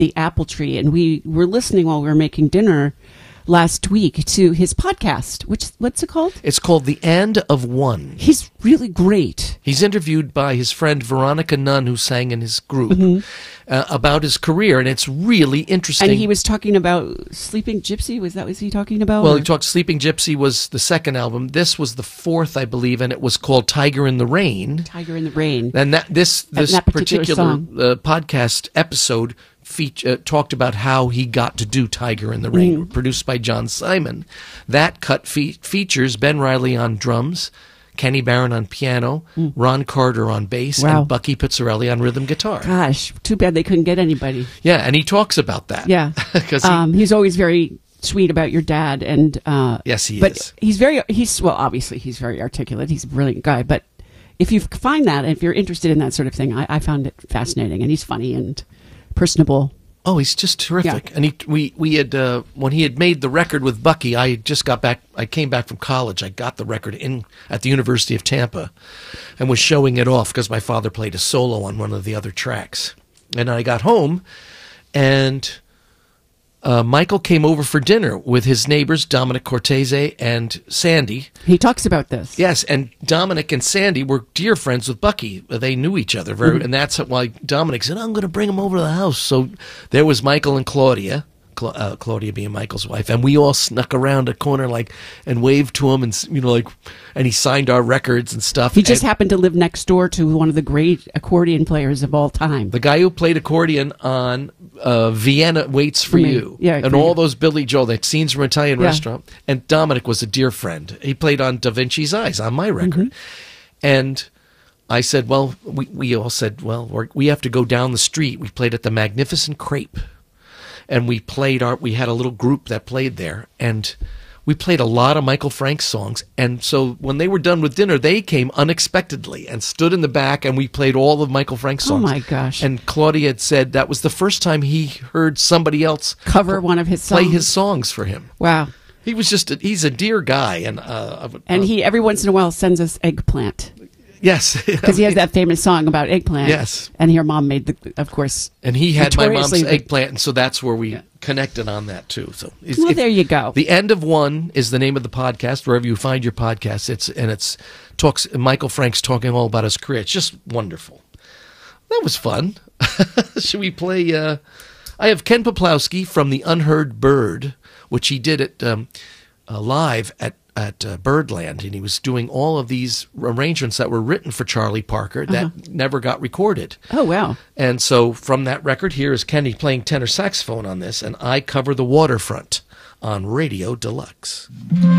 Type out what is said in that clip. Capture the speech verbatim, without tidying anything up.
the Apple Tree, and we were listening while we were making dinner last week to his podcast. Which what's it called? It's called The End of One. He's really great. He's interviewed by his friend Veronica Nunn, who sang in his group, mm-hmm. uh, about his career, and it's really interesting. And he was talking about Sleeping Gypsy. Was that was he talking about? Well, or? he talked. Sleeping Gypsy was the second album. This was the fourth, I believe, and it was called Tiger in the Rain. Tiger in the Rain. And that this this that particular, particular uh, podcast episode feature, uh, talked about how he got to do Tiger in the Rain, mm. produced by John Simon. That cut fe- features Ben Riley on drums, Kenny Barron on piano, mm. Ron Carter on bass, wow. and Bucky Pizzarelli on rhythm guitar. Gosh, too bad they couldn't get anybody. Yeah, and he talks about that. Yeah, because he, um, he's always very sweet about your dad, and uh, yes, he but is. He's very he's well, obviously he's very articulate. He's a brilliant guy, but if you find that, if you're interested in that sort of thing, I, I found it fascinating, and he's funny and personable. Oh, he's just terrific. Yeah. And he, we, we had, uh, when he had made the record with Bucky, I just got back, I came back from college. I got the record in at the University of Tampa and was showing it off because my father played a solo on one of the other tracks. And I got home and uh, Michael came over for dinner with his neighbors, Dominic Cortese and Sandy. He talks about this. Yes, and Dominic and Sandy were dear friends with Bucky. They knew each other, very, mm-hmm. and that's why Dominic said, I'm going to bring him over to the house. So there was Michael and Claudia, Cla- uh, Claudia being Michael's wife, and we all snuck around a corner like and waved to him, and you know, like, and he signed our records and stuff. He just and happened to live next door to one of the great accordion players of all time. The guy who played accordion on uh, Vienna Waits for, for You, yeah, and for all you. those Billy Joel, that Scenes from an Italian yeah. Restaurant. And Dominic was a dear friend. He played on Da Vinci's Eyes on my record, mm-hmm. and I said, well, we we all said, well, we're, we have to go down the street. We played at the Magnificent Crepe. And we played our, we had a little group that played there, and we played a lot of Michael Frank songs. And so when they were done with dinner, they came unexpectedly and stood in the back, and we played all of Michael Frank songs. Oh my gosh. And Claudia had said that was the first time he heard somebody else cover one of his songs. Play his songs for him. Wow. He was just, a, he's a dear guy. And, uh, and uh, he, every once in a while, sends us eggplant. Yes. Because he has that famous song about eggplant. Yes. And your mom made the, of course. And he had my mom's the, eggplant, and so that's where we yeah. connected on that, too. So Well, if, there you go. The End of One is the name of the podcast, wherever you find your podcast. It's And it's talks. Michael Frank's talking all about his career. It's just wonderful. That was fun. Should we play? Uh, I have Ken Poplowski from The Unheard Bird, which he did at um, uh, live at at uh, Birdland, and he was doing all of these arrangements that were written for Charlie Parker that uh-huh. never got recorded. Oh, wow. And so from that record, here is Kenny playing tenor saxophone on this, and I cover the waterfront on Radio Deluxe.